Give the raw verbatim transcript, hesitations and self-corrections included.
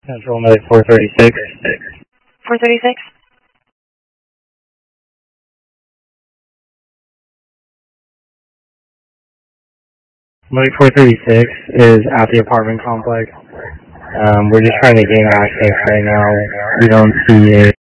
Central Mode four thirty-six. four thirty-six? Mode four thirty-six is at the apartment complex. Um, we're just trying to gain access right now. We don't see it.